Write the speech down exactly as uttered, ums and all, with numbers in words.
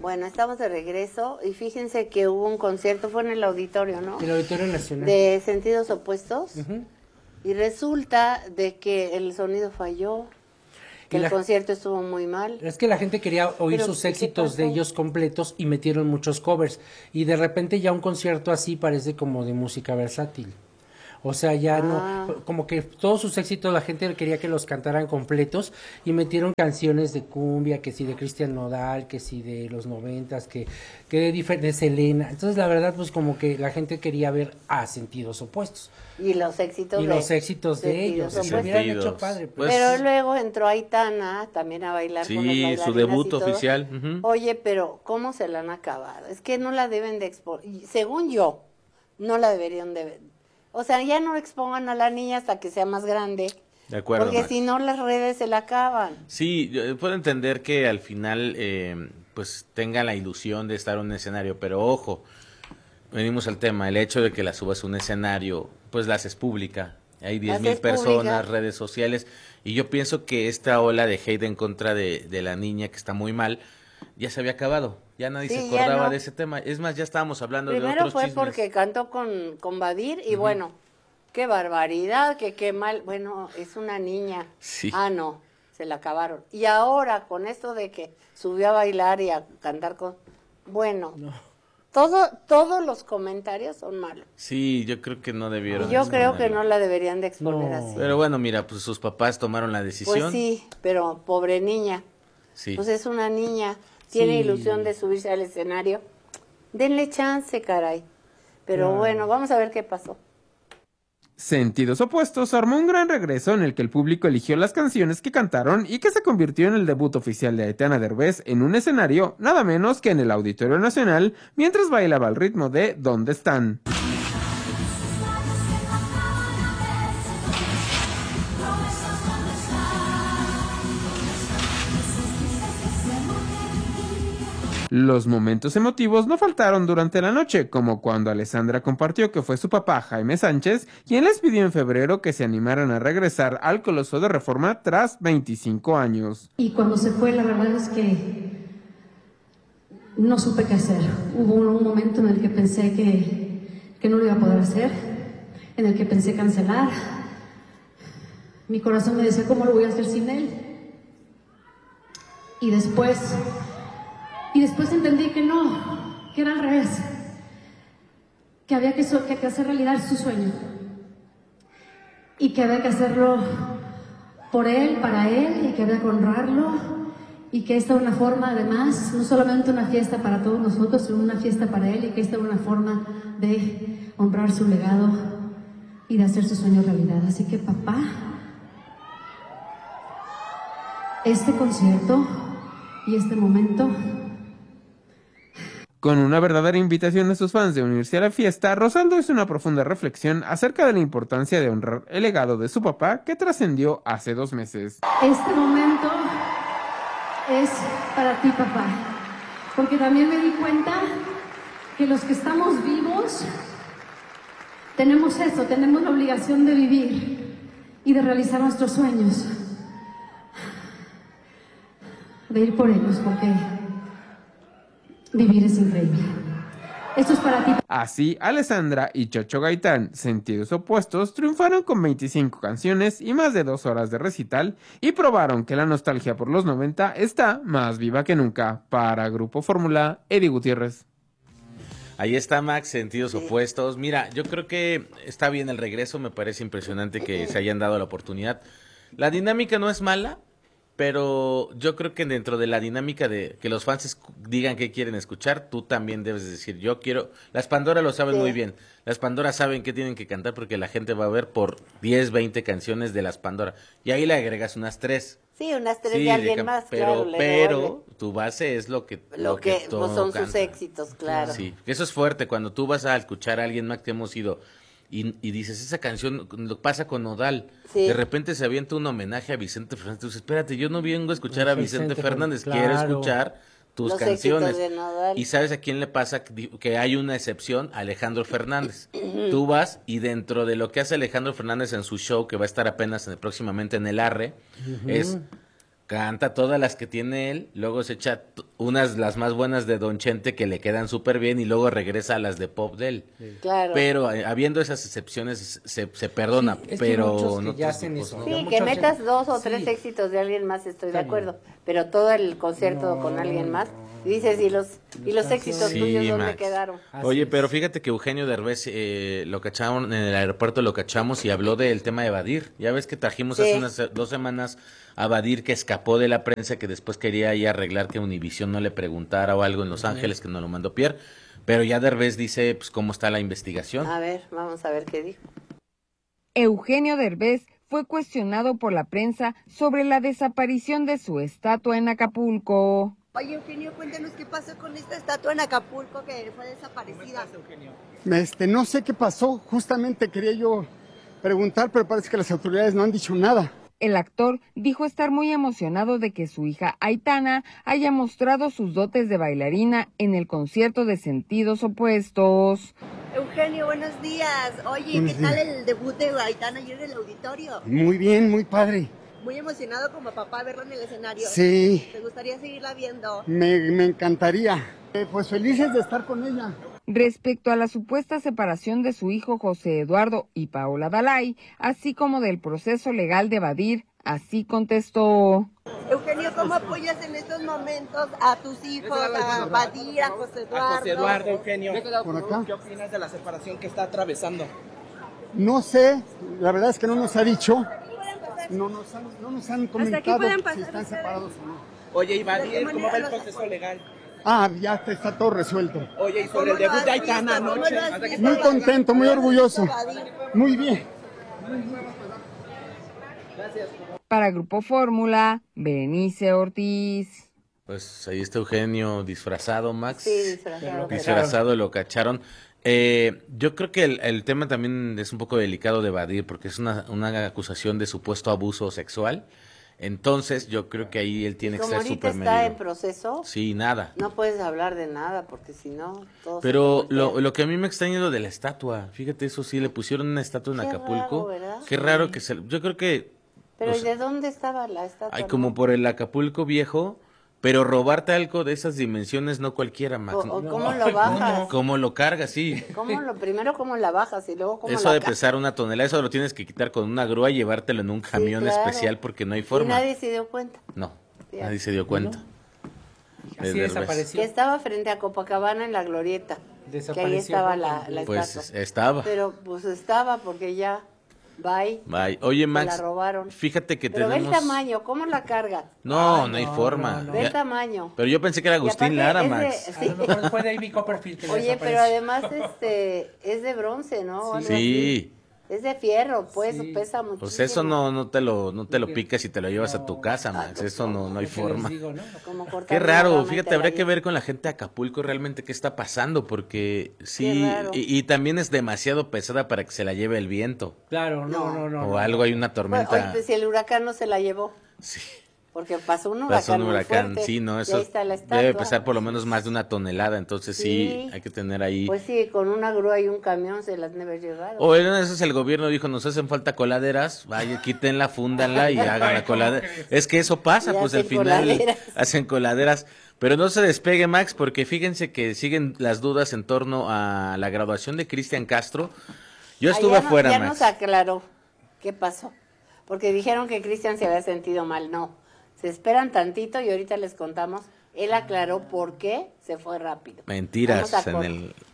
Bueno, estamos de regreso y fíjense que hubo un concierto, fue en el auditorio, ¿no? El Auditorio Nacional. De Sentidos Opuestos. Uh-huh. Y resulta de que el sonido falló, que la, el concierto estuvo muy mal. Es que la gente quería oír Pero, sus éxitos de ellos completos y metieron muchos covers. Y de repente ya un concierto así parece como de música versátil. O sea, ya ah. no, como que todos sus éxitos la gente quería que los cantaran completos y metieron canciones de cumbia, que sí de Cristian Nodal, que sí de los noventas, que, que de, de Selena. Entonces la verdad pues como que la gente quería ver a Sentidos Opuestos. Y los éxitos y de los éxitos de ellos. Opuestos. Se hubieran hecho padre. Pues. Pero luego entró Aitana también a bailar sí, con los bailarines. Sí, su debut oficial. Uh-huh. Oye, pero ¿cómo se la han acabado? Es que no la deben de exponer. Según yo, no la deberían de... O sea, ya no expongan a la niña hasta que sea más grande. De acuerdo. Porque Max. si no, las redes se la acaban. Sí, yo puedo entender que al final, eh, pues, tenga la ilusión de estar en un escenario, pero ojo, venimos al tema, el hecho de que la subas a un escenario, pues la haces pública. Hay diez mil personas, pública. Redes sociales, y yo pienso que esta ola de hate en contra de, de la niña, que está muy mal, ya se había acabado. Ya nadie sí, se acordaba no. de ese tema. Es más, ya estábamos hablando Primero de otros fue chismes. Porque cantó con, con Badir y uh-huh. bueno, qué barbaridad, que qué mal. Bueno, es una niña. Sí. Ah, no, se la acabaron. Y ahora con esto de que subió a bailar y a cantar con... Bueno, no. todo, todos los comentarios son malos. Sí, yo creo que no debieron. Y yo creo que no la deberían de exponer no. así. Pero bueno, mira, pues sus papás tomaron la decisión. Pues sí, pero pobre niña. Sí. Pues es una niña... Tiene sí. ilusión de subirse al escenario. Denle chance, caray. Pero no. bueno, vamos a ver qué pasó. Sentidos Opuestos armó un gran regreso en el que el público eligió las canciones que cantaron y que se convirtió en el debut oficial de Aitana Derbez en un escenario nada menos que en el Auditorio Nacional mientras bailaba al ritmo de ¿Dónde están? Los momentos emotivos no faltaron durante la noche, como cuando Alessandra compartió que fue su papá Jaime Sánchez quien les pidió en febrero que se animaran a regresar al Coloso de Reforma tras veinticinco años. Y cuando se fue, la verdad es que no supe qué hacer. Hubo un momento en el que pensé que, que no lo iba a poder hacer, en el que pensé cancelar. Mi corazón me decía, ¿cómo lo voy a hacer sin él? Y después... Y después entendí que no, que era al revés, que había que, so que, que hacer realidad su sueño y que había que hacerlo por él, para él, y que había que honrarlo y que esta era una forma, además, no solamente una fiesta para todos nosotros, sino una fiesta para él y que esta era una forma de honrar su legado y de hacer su sueño realidad. Así que, papá, este concierto y este momento... Con una verdadera invitación a sus fans de unirse a la fiesta, Rosaldo hizo una profunda reflexión acerca de la importancia de honrar el legado de su papá que trascendió hace dos meses. Este momento es para ti, papá, porque también me di cuenta que los que estamos vivos tenemos eso, tenemos la obligación de vivir y de realizar nuestros sueños, de ir por ellos, porque... vivir es increíble. Esto es para ti. Así, Alessandra y Chocho Gaitán, Sentidos Opuestos, triunfaron con veinticinco canciones y más de dos horas de recital y probaron que la nostalgia por los noventa está más viva que nunca. Para Grupo Fórmula, Eddie Gutiérrez. Ahí está, Max, Sentidos sí. Opuestos. Mira, yo creo que está bien el regreso, me parece impresionante que se hayan dado la oportunidad. La dinámica no es mala, pero yo creo que dentro de la dinámica de que los fans digan qué quieren escuchar, tú también debes decir, yo quiero... Las Pandora lo saben sí. muy bien. Las Pandora saben qué tienen que cantar porque la gente va a ver por diez, veinte canciones de las Pandora. Y ahí le agregas unas tres. Sí, unas tres sí, de alguien de más, pero, claro. Pero tu base es lo que Lo, lo que, que pues son canta. Sus éxitos, claro. Sí, eso es fuerte. Cuando tú vas a escuchar a alguien más que hemos ido... Y, y dices, esa canción, lo pasa con Nodal, sí. de repente se avienta un homenaje a Vicente Fernández, tú dices, espérate, yo no vengo a escuchar a Vicente, Vicente Fernández, claro. quiero escuchar tus Los canciones. De Nodal. Y sabes a quién le pasa que hay una excepción, Alejandro Fernández. Tú vas y dentro de lo que hace Alejandro Fernández en su show, que va a estar apenas en, próximamente en el Arre, uh-huh. es... canta todas las que tiene él, luego se echa unas las más buenas de Don Chente que le quedan súper bien y luego regresa a las de pop de él. Sí. Claro. Pero eh, habiendo esas excepciones se, se perdona, Sí, es que pero muchos que no ya todos, hacen pues, eso. no. Sí, Muchos que metas hacen- dos o sí. tres éxitos de alguien más, estoy Está de acuerdo. bien. Pero todo el concierto No, con alguien más, y no, dices, ¿y los, y los canciones. éxitos Sí, tuyos dónde Max. quedaron? Así Oye, es. pero fíjate que Eugenio Derbez eh, lo cacharon en el aeropuerto, lo cachamos y habló del tema de Badir. Ya ves que trajimos Sí. hace unas eh, dos semanas a Badir, que escapó de la prensa, que después quería ahí arreglar que Univisión no le preguntara o algo en Los Ángeles, que nos lo mandó Pierre. Pero ya Derbez dice pues cómo está la investigación. A ver, vamos a ver qué dijo. Eugenio Derbez fue cuestionado por la prensa sobre la desaparición de su estatua en Acapulco. Oye, Eugenio, cuéntanos qué pasó con esta estatua en Acapulco que fue desaparecida. Este, no sé qué pasó, justamente quería yo preguntar, pero parece que las autoridades no han dicho nada. El actor dijo estar muy emocionado de que su hija Aitana haya mostrado sus dotes de bailarina en el concierto de Sentidos Opuestos. Eugenio, buenos días. Oye, Buenos ¿qué tal días. el debut de Aitana ayer en el auditorio? Muy bien, muy padre. Muy emocionado como papá verla en el escenario. Sí, ¿Te gustaría seguirla viendo? me, me encantaría. Eh, pues felices de estar con ella. Respecto a la supuesta separación de su hijo José Eduardo y Paola Dalai, así como del proceso legal de Badir, así contestó. Eugenio, ¿cómo apoyas en estos momentos a tus hijos, a Badir, a José Eduardo? A José Eduardo, Eugenio. Por acá. ¿Qué opinas de la separación que está atravesando? No sé, la verdad es que no nos ha dicho, no nos han, no nos han comentado pueden si pasar están ustedes. separados o no. Oye, y Badir, ¿cómo ve el proceso legal? Ah, ya está, está todo resuelto. Oye, y sobre el debut de Aitana anoche. Muy contento, muy orgulloso. Muy bien. Para Grupo Fórmula, Berenice Ortiz. Pues ahí está Eugenio disfrazado, Max. Sí, disfrazado. Disfrazado, lo cacharon. Eh, yo creo que el, el tema también es un poco delicado de Badir, porque es una, una acusación de supuesto abuso sexual. Entonces, yo creo que ahí él tiene Y que como ser ahorita súper está en medido. proceso, Sí, nada. no puedes hablar de nada, porque si no, todo se Pero te lo, voltea. lo que a mí me extraña es lo de la estatua. Fíjate, eso sí, le pusieron una estatua en Qué Acapulco. raro, ¿verdad? Qué raro que se... Yo creo que... Pero o ¿y sea, de dónde estaba la estatua? hay no? como por el Acapulco viejo, pero robarte algo de esas dimensiones no cualquiera, Max. O- o ¿Cómo lo bajas? ¿Cómo lo cargas? Sí. ¿Cómo lo, primero cómo la bajas y luego cómo Eso la de ca- pesar una tonelada, eso lo tienes que quitar con una grúa y llevártelo en un camión claro. especial porque no hay Y forma. nadie se dio cuenta. No, Sí. nadie se dio cuenta. Así De Derbez. desapareció. Que estaba frente a Copacabana en la glorieta. Que ahí Desapareció estaba por la, completo. la Pues estatua. estaba. Pero pues estaba porque ya, bye. Bye. Oye, Se Max, la robaron. fíjate que Pero ve tenemos... el tamaño, ¿cómo la cargas? No, Ay, no hay no, forma. no, no. Ve Ya- el tamaño. Pero yo pensé que era Y Agustín aparte Lara, es de- Max. sí. A lo mejor fue David Copperfield que le Oye, pero desapareció. además este es de bronce, ¿no? O algo Sí. así. Es de fierro, pues, Sí. pesa muchísimo. Pues eso no, no te lo, no te lo picas y te lo llevas a tu casa, Max. Eso no, no hay Lo que les forma. digo, ¿no? Como cortar Qué una raro, rama y fíjate, te la habría que llevas. ver con la gente de Acapulco realmente qué está pasando, porque sí, Qué raro. y, y también es demasiado pesada para que se la lleve el viento, Claro, no, no, no. o no, algo, no. hay una Bueno, tormenta. oye, pues, si el huracán no se la llevó, Sí, porque pasó un huracán pasó un muy huracán, fuerte, sí, no, y eso ahí está la estatua. debe pesar por lo menos más de una tonelada, entonces sí, Sí. hay que tener ahí. Pues sí, con una grúa y un camión se las debe llevar. O en eso el gobierno dijo, nos hacen falta coladeras, vaya, quítenla, fúndanla y hagan la coladera. Es que eso pasa, Y pues al hacen final coladeras. hacen coladeras. Pero no se despegue, Max, porque fíjense que siguen las dudas en torno a la graduación de Cristian Castro. Yo Ah, estuve ya no- afuera, ya Max. nos aclaró qué pasó, porque dijeron que Cristian se había sentido mal. No, se esperan tantito y ahorita les contamos. Él aclaró por qué se fue rápido. Mentiras Vamos a en cor- el